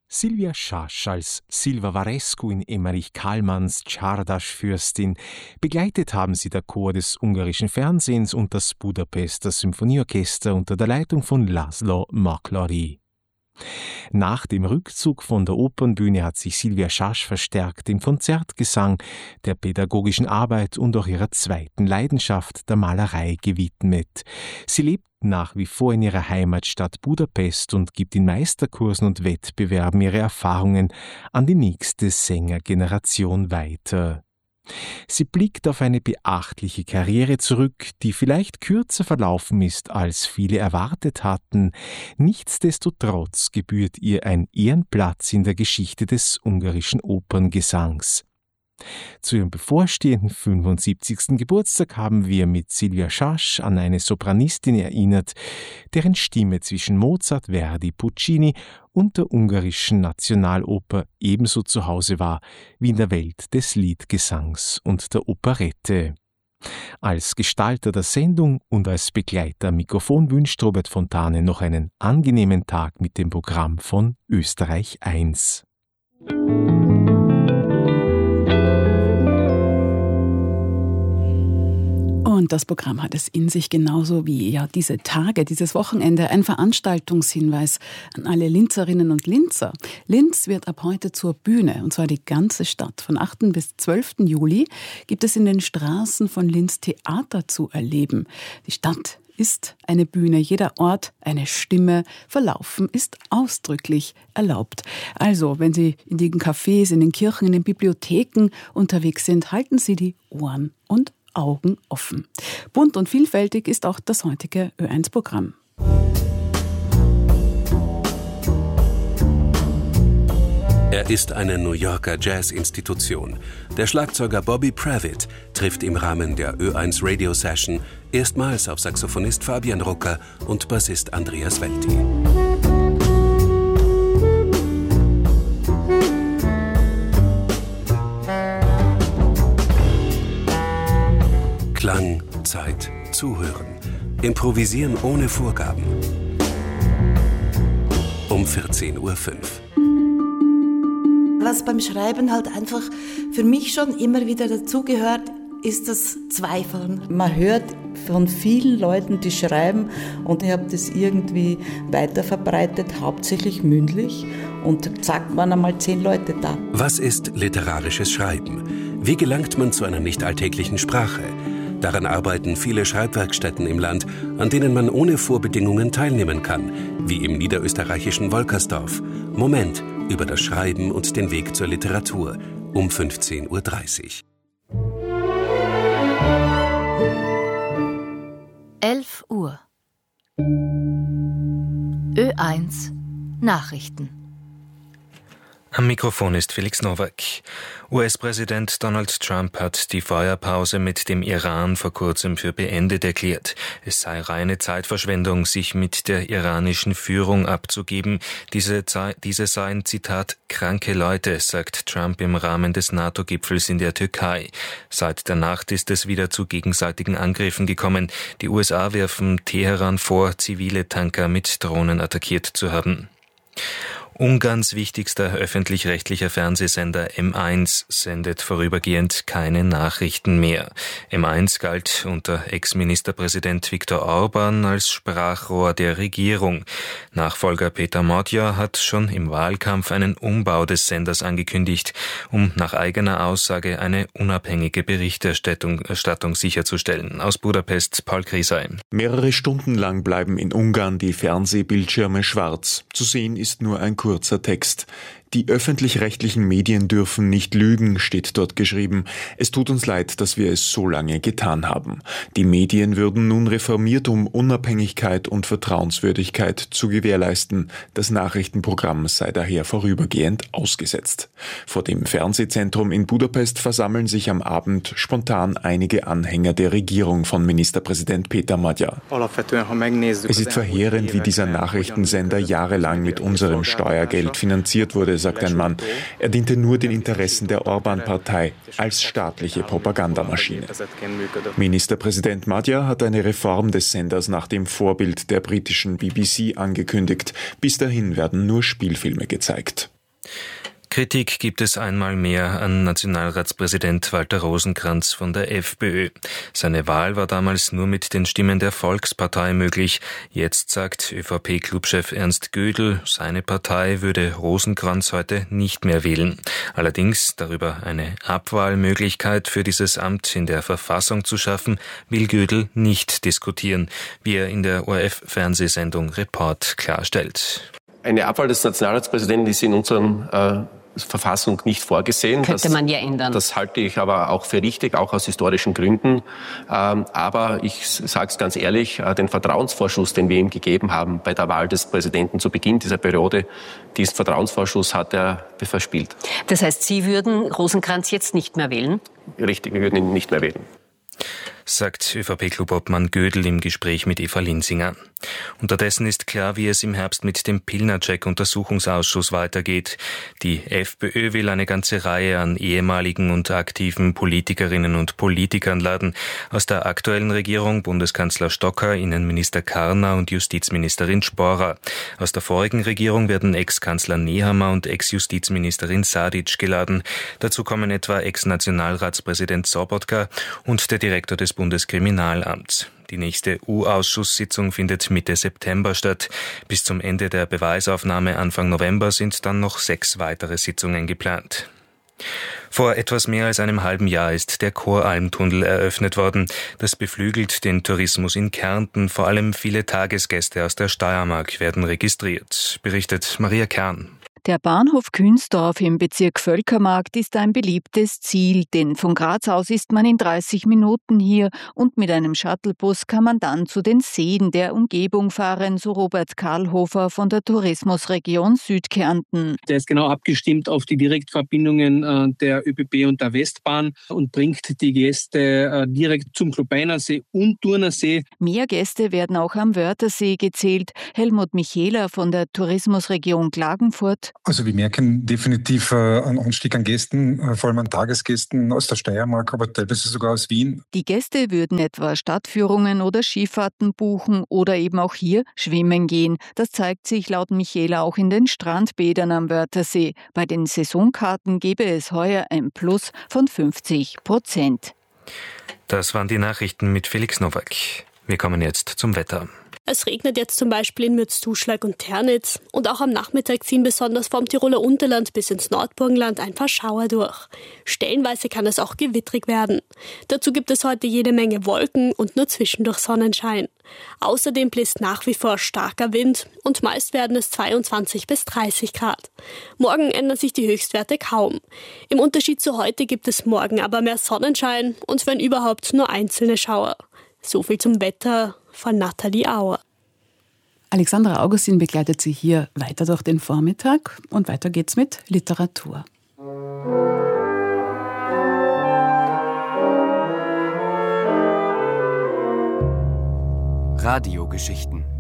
Silvia Schasch als Silva Varescu in Emmerich Kallmanns Csárdás-Fürstin. Begleitet haben sie der Chor des ungarischen Fernsehens und das Budapester Symphonieorchester unter der Leitung von László Maklari. Nach dem Rückzug von der Opernbühne hat sich Silvia Schasch verstärkt dem Konzertgesang, der pädagogischen Arbeit und auch ihrer zweiten Leidenschaft, der Malerei, gewidmet. Sie lebt nach wie vor in ihrer Heimatstadt Budapest und gibt in Meisterkursen und Wettbewerben ihre Erfahrungen an die nächste Sängergeneration weiter. Sie blickt auf eine beachtliche Karriere zurück, die vielleicht kürzer verlaufen ist, als viele erwartet hatten. Nichtsdestotrotz gebührt ihr ein Ehrenplatz in der Geschichte des ungarischen Operngesangs. Zu ihrem bevorstehenden 75. Geburtstag haben wir mit Silvia Schasch an eine Sopranistin erinnert, deren Stimme zwischen Mozart, Verdi, Puccini und der ungarischen Nationaloper ebenso zu Hause war wie in der Welt des Liedgesangs und der Operette. Als Gestalter der Sendung und als Begleiter am Mikrofon wünscht Robert Fontane noch einen angenehmen Tag mit dem Programm von Österreich 1. Und das Programm hat es in sich, genauso wie ja diese Tage, dieses Wochenende, ein Veranstaltungshinweis an alle Linzerinnen und Linzer. Linz wird ab heute zur Bühne, und zwar die ganze Stadt. Von 8. bis 12. Juli gibt es in den Straßen von Linz Theater zu erleben. Die Stadt ist eine Bühne, jeder Ort eine Stimme, Verlaufen ist ausdrücklich erlaubt. Also, wenn Sie in den Cafés, in den Kirchen, in den Bibliotheken unterwegs sind, halten Sie die Ohren und Augen offen. Bunt und vielfältig ist auch das heutige Ö1-Programm. Er ist eine New Yorker Jazz-Institution. Der Schlagzeuger Bobby Pravitt trifft im Rahmen der Ö1 Radio Session erstmals auf Saxophonist Fabian Rucker und Bassist Andreas Welti. Klang, Zeit, Zuhören. Improvisieren ohne Vorgaben. Um 14.05 Uhr. Was beim Schreiben halt einfach für mich schon immer wieder dazugehört, ist das Zweifeln. Man hört von vielen Leuten, die schreiben, und ich habe das irgendwie weiterverbreitet, hauptsächlich mündlich, und zack, waren einmal 10 Leute da. Was ist literarisches Schreiben? Wie gelangt man zu einer nicht alltäglichen Sprache? Daran arbeiten viele Schreibwerkstätten im Land, an denen man ohne Vorbedingungen teilnehmen kann, wie im niederösterreichischen Wolkersdorf. Moment über das Schreiben und den Weg zur Literatur um 15.30 Uhr. 11 Uhr. Ö1 Nachrichten. Am Mikrofon ist Felix Nowak. US-Präsident Donald Trump hat die Feuerpause mit dem Iran vor kurzem für beendet erklärt. Es sei reine Zeitverschwendung, sich mit der iranischen Führung abzugeben. Diese seien, Zitat, kranke Leute, sagt Trump im Rahmen des NATO-Gipfels in der Türkei. Seit der Nacht ist es wieder zu gegenseitigen Angriffen gekommen. Die USA werfen Teheran vor, zivile Tanker mit Drohnen attackiert zu haben. Ungarns wichtigster öffentlich-rechtlicher Fernsehsender M1 sendet vorübergehend keine Nachrichten mehr. M1 galt unter Ex-Ministerpräsident Viktor Orbán als Sprachrohr der Regierung. Nachfolger Peter Magyar hat schon im Wahlkampf einen Umbau des Senders angekündigt, um nach eigener Aussage eine unabhängige Berichterstattung sicherzustellen. Aus Budapest, Paul Krisay. Mehrere Stunden lang bleiben in Ungarn die Fernsehbildschirme schwarz. Zu sehen ist nur ein kurzer Text. Die öffentlich-rechtlichen Medien dürfen nicht lügen, steht dort geschrieben. Es tut uns leid, dass wir es so lange getan haben. Die Medien würden nun reformiert, um Unabhängigkeit und Vertrauenswürdigkeit zu gewährleisten. Das Nachrichtenprogramm sei daher vorübergehend ausgesetzt. Vor dem Fernsehzentrum in Budapest versammeln sich am Abend spontan einige Anhänger der Regierung von Ministerpräsident Peter Magyar. Es ist verheerend, wie dieser Nachrichtensender jahrelang mit unserem Steuergeld finanziert wurde, sagt ein Mann. Er diente nur den Interessen der Orbán-Partei als staatliche Propagandamaschine. Ministerpräsident Magyar hat eine Reform des Senders nach dem Vorbild der britischen BBC angekündigt. Bis dahin werden nur Spielfilme gezeigt. Kritik gibt es einmal mehr an Nationalratspräsident Walter Rosenkranz von der FPÖ. Seine Wahl war damals nur mit den Stimmen der Volkspartei möglich. Jetzt sagt ÖVP-Clubchef Ernst Gödel, seine Partei würde Rosenkranz heute nicht mehr wählen. Allerdings darüber eine Abwahlmöglichkeit für dieses Amt in der Verfassung zu schaffen, will Gödel nicht diskutieren, wie er in der ORF-Fernsehsendung Report klarstellt. Eine Abwahl des Nationalratspräsidenten ist in unserer Verfassung nicht vorgesehen. Könnte man ja ändern. Das halte ich aber auch für richtig, auch aus historischen Gründen. Aber ich sage es ganz ehrlich, den Vertrauensvorschuss, den wir ihm gegeben haben bei der Wahl des Präsidenten zu Beginn dieser Periode, diesen Vertrauensvorschuss hat er verspielt. Das heißt, Sie würden Rosenkranz jetzt nicht mehr wählen? Richtig, wir würden ihn nicht mehr wählen, sagt ÖVP-Clubobmann Gödel im Gespräch mit Eva Linsinger. Unterdessen ist klar, wie es im Herbst mit dem Pilnacek-Untersuchungsausschuss weitergeht. Die FPÖ will eine ganze Reihe an ehemaligen und aktiven Politikerinnen und Politikern laden. Aus der aktuellen Regierung Bundeskanzler Stocker, Innenminister Karner und Justizministerin Sporer. Aus der vorigen Regierung werden Ex-Kanzler Nehammer und Ex-Justizministerin Sadic geladen. Dazu kommen etwa Ex-Nationalratspräsident Sobotka und der Direktor des Bundeskriminalamts. Die nächste U-Ausschusssitzung findet Mitte September statt. Bis zum Ende der Beweisaufnahme Anfang November sind dann noch 6 weitere Sitzungen geplant. Vor etwas mehr als einem halben Jahr ist der Koralmtunnel eröffnet worden. Das beflügelt den Tourismus in Kärnten. Vor allem viele Tagesgäste aus der Steiermark werden registriert, berichtet Maria Kern. Der Bahnhof Künsdorf im Bezirk Völkermarkt ist ein beliebtes Ziel, denn von Graz aus ist man in 30 Minuten hier und mit einem Shuttlebus kann man dann zu den Seen der Umgebung fahren, so Robert Karlhofer von der Tourismusregion Südkärnten. Der ist genau abgestimmt auf die Direktverbindungen der ÖBB und der Westbahn und bringt die Gäste direkt zum Klobeinersee und Turnersee. Mehr Gäste werden auch am Wörthersee gezählt. Helmut Michela von der Tourismusregion Klagenfurt. Also wir merken definitiv einen Anstieg an Gästen, vor allem an Tagesgästen aus der Steiermark, aber teilweise sogar aus Wien. Die Gäste würden etwa Stadtführungen oder Skifahrten buchen oder eben auch hier schwimmen gehen. Das zeigt sich laut Michela auch in den Strandbädern am Wörthersee. Bei den Saisonkarten gebe es heuer ein Plus von 50%. Das waren die Nachrichten mit Felix Nowak. Wir kommen jetzt zum Wetter. Es regnet jetzt zum Beispiel in Mürzzuschlag und Ternitz und auch am Nachmittag ziehen besonders vom Tiroler Unterland bis ins Nordburgenland ein paar Schauer durch. Stellenweise kann es auch gewittrig werden. Dazu gibt es heute jede Menge Wolken und nur zwischendurch Sonnenschein. Außerdem bläst nach wie vor starker Wind und meist werden es 22 bis 30 Grad. Morgen ändern sich die Höchstwerte kaum. Im Unterschied zu heute gibt es morgen aber mehr Sonnenschein und wenn überhaupt nur einzelne Schauer. So viel zum Wetter von Nathalie Auer. Alexandra Augustin begleitet Sie hier weiter durch den Vormittag und weiter geht's mit Literatur. Radiogeschichten.